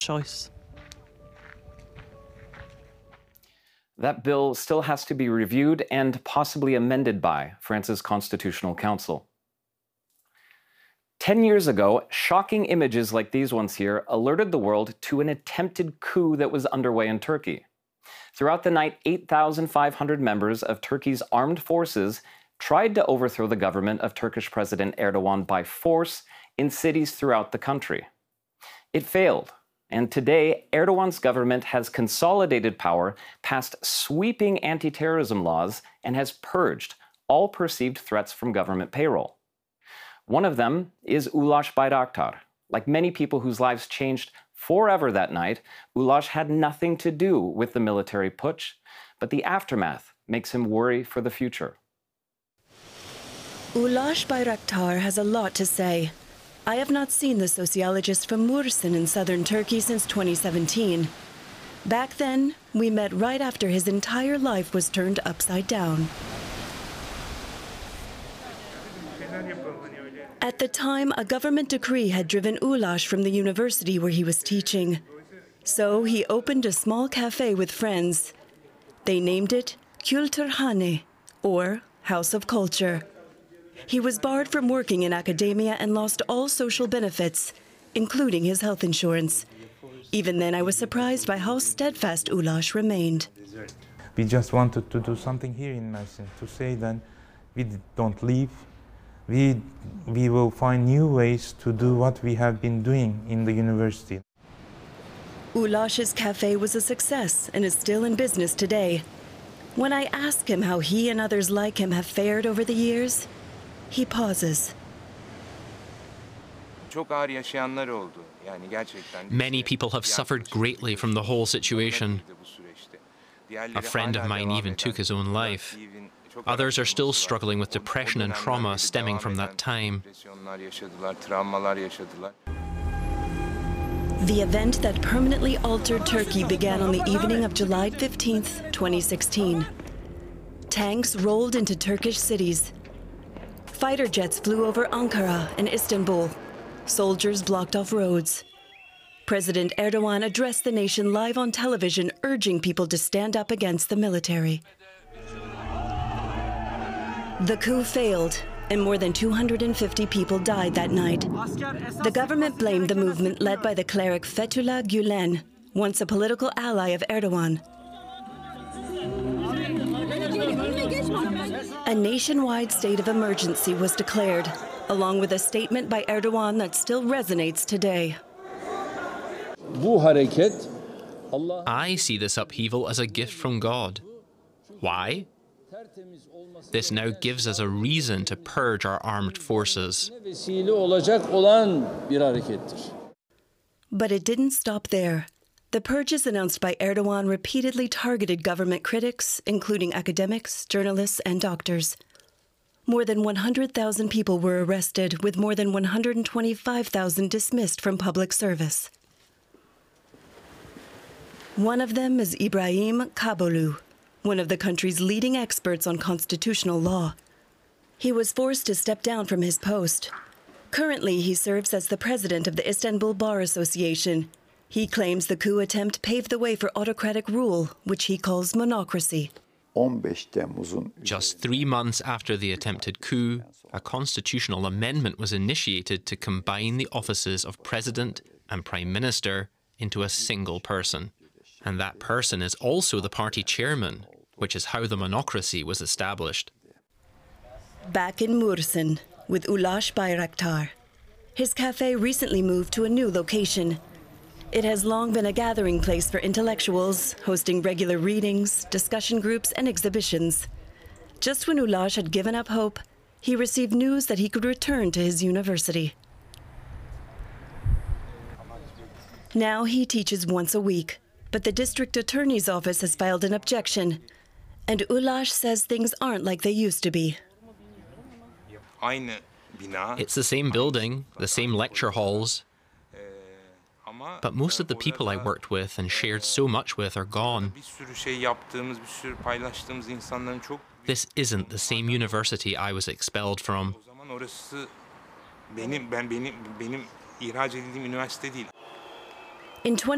choice. That bill still has to be reviewed and possibly amended by France's Constitutional Council. 10 years ago, shocking images like these ones here alerted the world to an attempted coup that was underway in Turkey. Throughout the night, 8,500 members of Turkey's armed forces tried to overthrow the government of Turkish President Erdogan by force in cities throughout the country. It failed, and today, Erdogan's government has consolidated power, passed sweeping anti-terrorism laws, and has purged all perceived threats from government payroll. One of them is Ulaş Bayraktar. Like many people whose lives changed forever that night, Ulaş had nothing to do with the military putsch, but the aftermath makes him worry for the future. Ulaş Bayraktar has a lot to say. I have not seen the sociologist from Mursin in southern Turkey since 2017. Back then, we met right after his entire life was turned upside down. At the time, a government decree had driven Ulaş from the university where he was teaching. So he opened a small cafe with friends. They named it Külturhane, or House of Culture. He was barred from working in academia and lost all social benefits, including his health insurance. Even then, I was surprised by how steadfast Ulaş remained. We just wanted to do something here in Mersin, to say that we don't leave. We will find new ways to do what we have been doing in the university. Ulaş's cafe was a success and is still in business today. When I ask him how he and others like him have fared over the years, he pauses. Many people have suffered greatly from the whole situation. A friend of mine even took his own life. Others are still struggling with depression and trauma stemming from that time. The event that permanently altered Turkey began on the evening of July 15th, 2016. Tanks rolled into Turkish cities. Fighter jets flew over Ankara and Istanbul. Soldiers blocked off roads. President Erdogan addressed the nation live on television, urging people to stand up against the military. The coup failed, and more than 250 people died that night. The government blamed the movement led by the cleric Fethullah Gülen, once a political ally of Erdogan. A nationwide state of emergency was declared, along with a statement by Erdogan that still resonates today. I see this upheaval as a gift from God. Why? This now gives us a reason to purge our armed forces. But it didn't stop there. The purges announced by Erdogan repeatedly targeted government critics, including academics, journalists, and doctors. More than 100,000 people were arrested, with more than 125,000 dismissed from public service. One of them is Ibrahim Kabolu, one of the country's leading experts on constitutional law. He was forced to step down from his post. Currently, he serves as the president of the Istanbul Bar Association. He claims the coup attempt paved the way for autocratic rule, which he calls monocracy. Just 3 months after the attempted coup, a constitutional amendment was initiated to combine the offices of president and prime minister into a single person. And that person is also the party chairman, which is how the monocracy was established. Back in Mursin, with Ulaş Bayraktar. His cafe recently moved to a new location. It has long been a gathering place for intellectuals, hosting regular readings, discussion groups, and exhibitions. Just when Ulaş had given up hope, he received news that he could return to his university. Now he teaches once a week, but the district attorney's office has filed an objection, and Ulaş says things aren't like they used to be. It's the same building, the same lecture halls, but most of the people I worked with and shared so much with are gone. This isn't the same university I was expelled from. In